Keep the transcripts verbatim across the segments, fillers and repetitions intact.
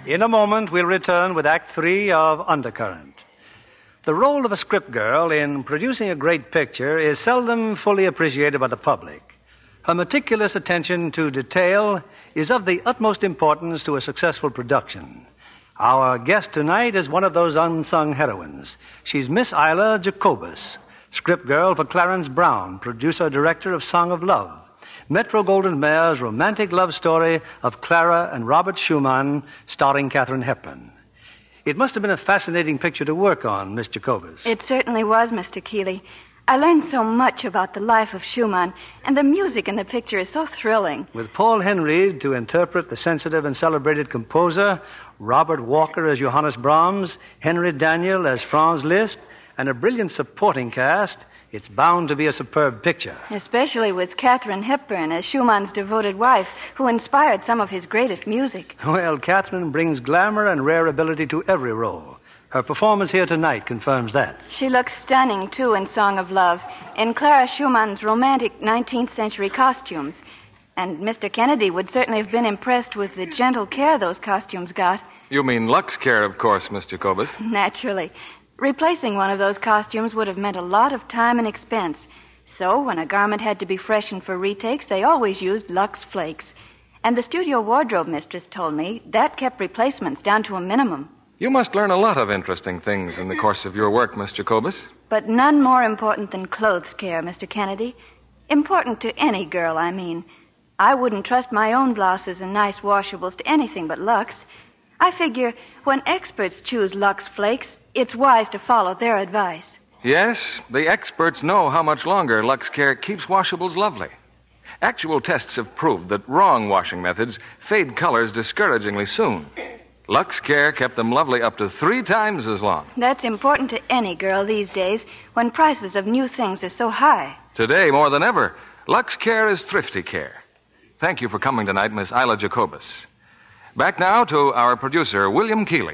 In a moment, we'll return with Act Three of Undercurrent. The role of a script girl in producing a great picture is seldom fully appreciated by the public. Her meticulous attention to detail is of the utmost importance to a successful production. Our guest tonight is one of those unsung heroines. She's Miss Isla Jacobus, script girl for Clarence Brown, producer-director of Song of Love, Metro-Goldwyn-Mayer's romantic love story of Clara and Robert Schumann, starring Katharine Hepburn. It must have been a fascinating picture to work on, Miss Jacobus. It certainly was, Mister Keeley. I learned so much about the life of Schumann, and the music in the picture is so thrilling. With Paul Henry to interpret the sensitive and celebrated composer, Robert Walker as Johannes Brahms, Henry Daniel as Franz Liszt, and a brilliant supporting cast, it's bound to be a superb picture. Especially with Katharine Hepburn as Schumann's devoted wife, who inspired some of his greatest music. Well, Katharine brings glamour and rare ability to every role. Her performance here tonight confirms that. She looks stunning, too, in Song of Love, in Clara Schumann's romantic nineteenth century costumes. And Mister Kennedy would certainly have been impressed with the gentle care those costumes got. You mean Lux Care, of course, Miss Jacobus. Naturally. Replacing one of those costumes would have meant a lot of time and expense. So when a garment had to be freshened for retakes, they always used Lux Flakes. And the studio wardrobe mistress told me that kept replacements down to a minimum. You must learn a lot of interesting things in the course of your work, Miss Jacobus. But none more important than clothes care, Mister Kennedy. Important to any girl, I mean. I wouldn't trust my own blouses and nice washables to anything but Lux. I figure when experts choose Lux Flakes, it's wise to follow their advice. Yes, the experts know how much longer Lux Care keeps washables lovely. Actual tests have proved that wrong washing methods fade colors discouragingly soon. Lux Care kept them lovely up to three times as long. That's important to any girl these days when prices of new things are so high. Today, more than ever, Lux Care is thrifty care. Thank you for coming tonight, Miss Isla Jacobus. Back now to our producer, William Keeley.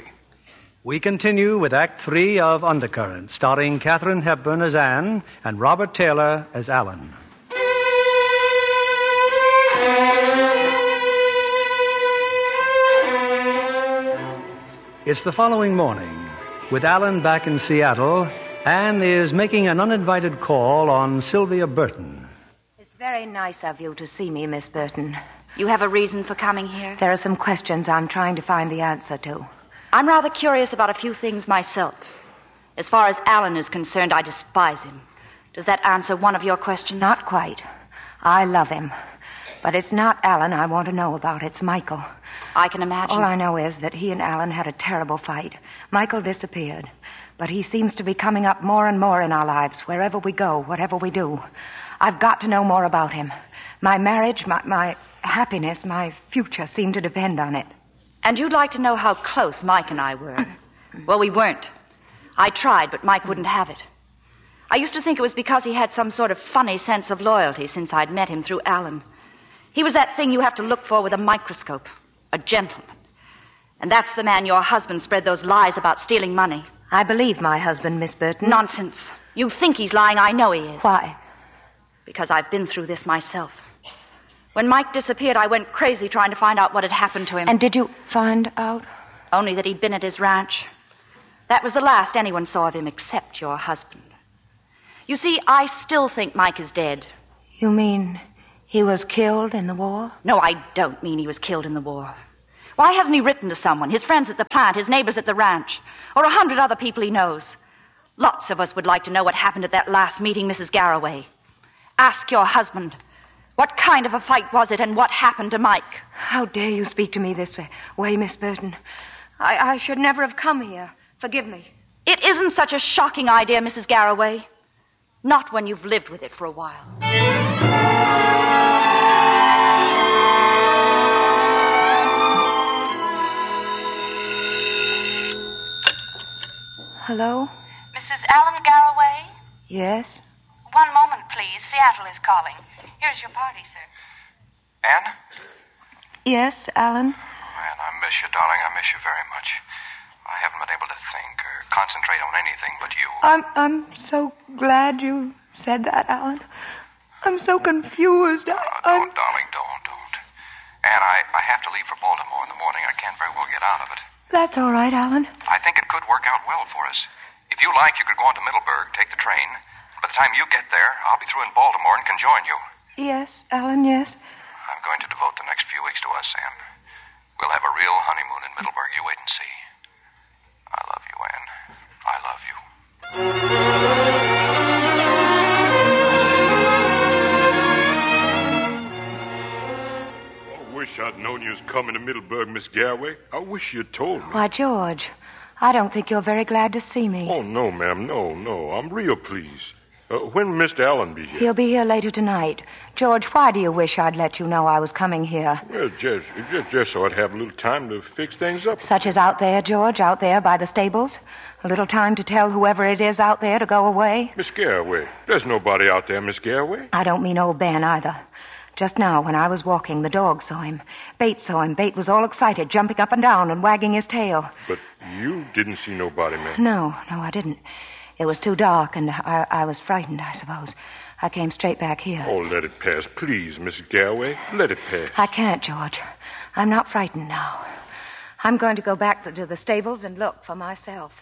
We continue with Act Three of Undercurrent, starring Katharine Hepburn as Anne and Robert Taylor as Alan. It's the following morning. With Alan back in Seattle, Anne is making an uninvited call on Sylvia Burton. It's very nice of you to see me, Miss Burton. You have a reason for coming here? There are some questions I'm trying to find the answer to. I'm rather curious about a few things myself. As far as Alan is concerned, I despise him. Does that answer one of your questions? Not quite. I love him. But it's not Alan I want to know about. It's Michael. I can imagine. All I know is that he and Alan had a terrible fight. Michael disappeared. But he seems to be coming up more and more in our lives, wherever we go, whatever we do. I've got to know more about him. My marriage, my, my happiness, my future seem to depend on it. And you'd like to know how close Mike and I were? Well, we weren't. I tried, but Mike wouldn't have it. I used to think it was because he had some sort of funny sense of loyalty since I'd met him through Alan. He was that thing you have to look for with a microscope. A gentleman. And that's the man your husband spread those lies about stealing money. I believe my husband, Miss Burton. Nonsense. You think he's lying. I know he is. Why? Because I've been through this myself. When Mike disappeared, I went crazy trying to find out what had happened to him. And did you find out? Only that he'd been at his ranch. That was the last anyone saw of him except your husband. You see, I still think Mike is dead. You mean he was killed in the war? No, I don't mean he was killed in the war. Why hasn't he written to someone? His friends at the plant, his neighbors at the ranch, or a hundred other people he knows. Lots of us would like to know what happened at that last meeting, Missus Garraway. Ask your husband. What kind of a fight was it, and what happened to Mike? How dare you speak to me this way, Miss Burton? I, I should never have come here. Forgive me. It isn't such a shocking idea, Missus Garraway. Not when you've lived with it for a while. Hello? Missus Alan Garraway? Yes? One moment, please. Seattle is calling. Here's your party, sir. Anne? Yes, Alan? Anne, I miss you, darling. I miss you very much. I haven't been able to think or concentrate on anything but you. I'm I'm so glad you said that, Alan. I'm so confused. I, oh, don't, I'm... darling, don't, don't. Anne, I, I have to leave for Baltimore in the morning. I I can't very well get out of it. That's all right, Alan. I think it could work out well for us. If you like, you could go on to Middleburg, take the train. By the time you get there, I'll be through in Baltimore and can join you. Yes, Alan, yes. I'm going to devote the next few weeks to us, Sam. We'll have a real honeymoon in Middleburg. You wait and see. I love you, Anne. I love you. I wish I'd known you was coming to Middleburg, Miss Galway. I wish you'd told me. Why, George, I don't think you're very glad to see me. Oh, no, ma'am. No, no. I'm real pleased. Uh, when will Mister Allen be here? He'll be here later tonight. George, why do you wish I'd let you know I was coming here? Well, just, just, just so I'd have a little time to fix things up. Such as out there, George, out there by the stables? A little time to tell whoever it is out there to go away? Miss Garraway, there's nobody out there, Miss Garraway. I don't mean old Ben either. Just now, when I was walking, the dog saw him. Bate saw him. Bate was all excited, jumping up and down and wagging his tail. But you didn't see nobody, ma'am. No, no, I didn't. It was too dark, and I, I was frightened, I suppose. I came straight back here. Oh, let it pass, please, Miss Galway. Let it pass. I can't, George. I'm not frightened now. I'm going to go back to the stables and look for myself.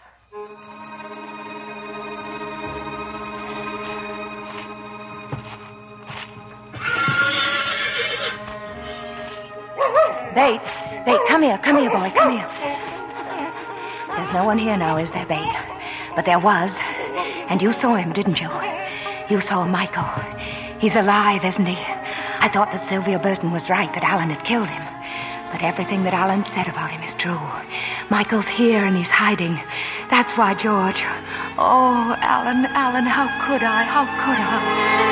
Bate, Bate, come here, come here, boy, come here. There's no one here now, is there, Bate? But there was. And you saw him, didn't you? You saw Michael. He's alive, isn't he? I thought that Sylvia Burton was right, that Alan had killed him. But everything that Alan said about him is true. Michael's here and he's hiding. That's why, George. Oh, Alan, Alan, how could I? How could I?